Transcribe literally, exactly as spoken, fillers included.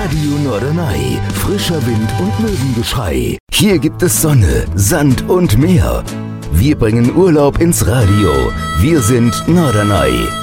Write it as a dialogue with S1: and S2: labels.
S1: Radio Norderney, frischer Wind und Möwengeschrei. Hier gibt es Sonne, Sand und Meer. Wir bringen Urlaub ins Radio. Wir sind Norderney.